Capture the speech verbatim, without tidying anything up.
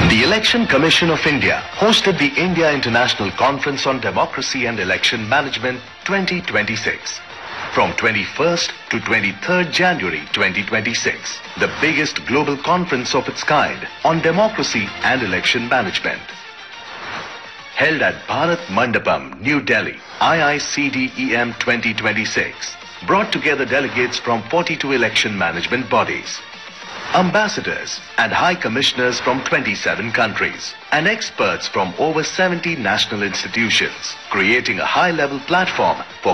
The Election Commission of India hosted the India International Conference on Democracy and Election Management twenty twenty-six. From twenty-first to twenty-third January twenty twenty-six, the biggest global conference of its kind on democracy and election management. Held at Bharat Mandapam, New Delhi, I I C D E M twenty twenty-six brought together delegates from forty-two election management bodies, ambassadors and high commissioners from twenty-seven countries, and experts from over seventy national institutions, creating a high-level platform for